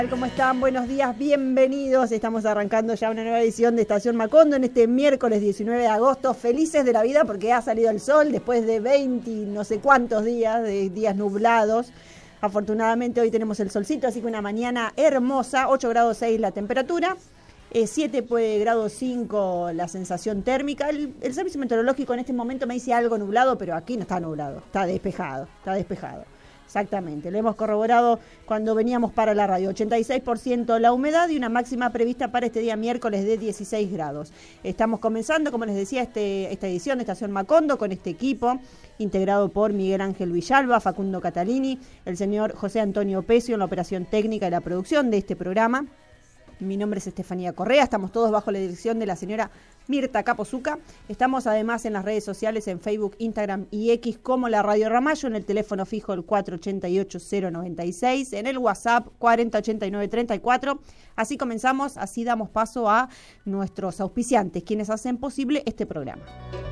¿Cómo están? Buenos días, bienvenidos. Estamos arrancando ya una nueva edición de Estación Macondo en este miércoles 19 de agosto. Felices de la vida porque ha salido el sol después de 20 no sé cuántos días, de días nublados. Afortunadamente hoy tenemos el solcito, así que una mañana hermosa, 8 grados 6 la temperatura, 7 grados 5 la sensación térmica. El servicio meteorológico en este momento me dice algo nublado, pero aquí no está nublado, está despejado. Exactamente, lo hemos corroborado cuando veníamos para la radio. 86% la humedad y una máxima prevista para este día miércoles de 16 grados. Estamos comenzando, como les decía, esta edición de Estación Macondo con este equipo integrado por Miguel Ángel Villalba, Facundo Catalini, el señor José Antonio Pecio en la operación técnica y la producción de este programa. Mi nombre es Estefanía Correa, estamos todos bajo la dirección de la señora Mirta Capozuca. Estamos además en las redes sociales, en Facebook, Instagram y X como la Radio Ramallo, en el teléfono fijo el 488-096, en el WhatsApp 4089-34. Así comenzamos, así damos paso a nuestros auspiciantes, quienes hacen posible este programa.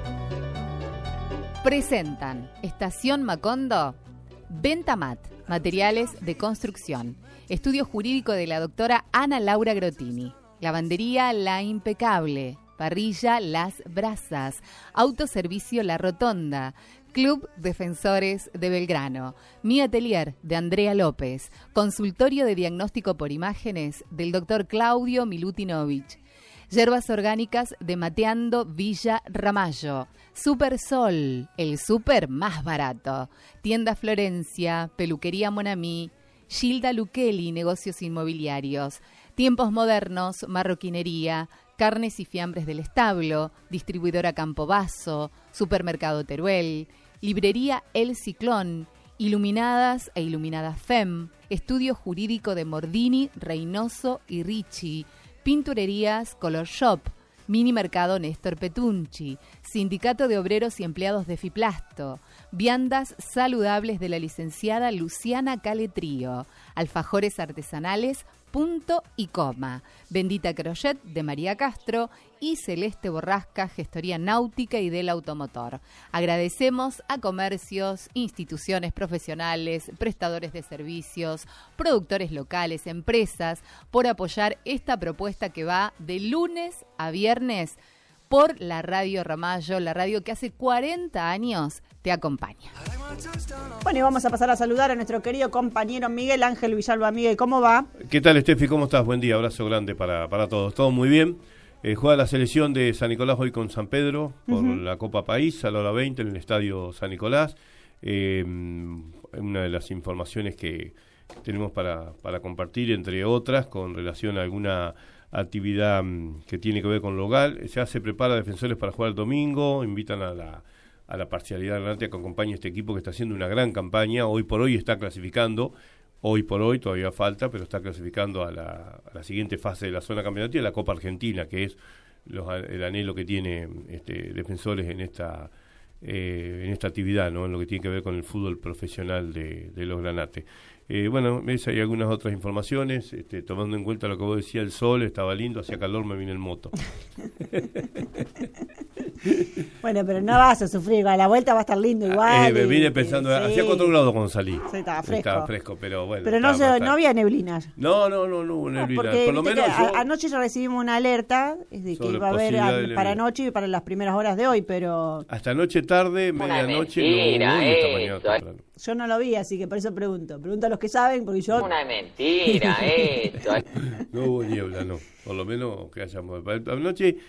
Presentan Estación Macondo, Ventamat, materiales de construcción. Estudio jurídico de la doctora Ana Laura Grotini. Lavandería La Impecable. Parrilla Las Brasas. Autoservicio La Rotonda. Club Defensores de Belgrano. Mi Atelier de Andrea López. Consultorio de diagnóstico por imágenes del doctor Claudio Milutinovich. Hierbas orgánicas de Mateando Villa Ramallo. Super Sol, el súper más barato. Tienda Florencia, Peluquería Monamí. Gilda Luqueli, negocios inmobiliarios. Tiempos modernos, marroquinería. Carnes y fiambres del establo. Distribuidora Campobasso. Supermercado Teruel. Librería El Ciclón. Iluminadas e Iluminadas FEM. Estudio jurídico de Mordini, Reynoso y Ricci. Pinturerías Color Shop. Mini Mercado Néstor Petunchi. Sindicato de Obreros y Empleados de Fiplasto. Viandas saludables de la licenciada Luciana Caletrío. Alfajores artesanales Punto y Coma. Bendita Crochet de María Castro y Celeste Borrasca, Gestoría Náutica y del Automotor. Agradecemos a comercios, instituciones profesionales, prestadores de servicios, productores locales, empresas, por apoyar esta propuesta que va de lunes a viernes por la Radio Ramallo, la radio que hace 40 años te acompaña. Bueno, y vamos a pasar a saludar a nuestro querido compañero Miguel Ángel Villalba. Miguel, ¿cómo va? ¿Qué tal, Estefi? ¿Cómo estás? Buen día, abrazo grande para todos. Todo muy bien. Juega la selección de San Nicolás hoy con San Pedro por la Copa País a la hora 20 en el Estadio San Nicolás. Una de las informaciones que tenemos para compartir, entre otras, con relación a alguna actividad que tiene que ver con lo local. Ya se prepara Defensores para jugar el domingo, invitan a la parcialidad grande que acompañe este equipo que está haciendo una gran campaña. Hoy por hoy está clasificando, todavía falta, pero está clasificando a la siguiente fase de la zona campeonativa, la Copa Argentina, que es el anhelo que tiene Defensores en esta actividad, ¿no? En lo que tiene que ver con el fútbol profesional de los Granates. Bueno, hay algunas otras informaciones, tomando en cuenta lo que vos decías, el sol estaba lindo, hacía calor, me vine en moto. Bueno, pero no vas a sufrir, a la vuelta va a estar lindo igual. Me vine pensando, hacía 4 grados cuando salí. Sí, estaba fresco, pero bueno. Pero no había neblinas. No hubo neblina. Porque por lo menos anoche ya recibimos una alerta de que iba a haber para anoche y para las primeras horas de hoy, pero... Hasta anoche tarde, medianoche, esta mañana temprano. Yo no lo vi, así que por eso pregunto. Pregunta a los que saben, porque yo... Una mentira esto. No hubo niebla, no. Por lo menos que hayamos... Anoche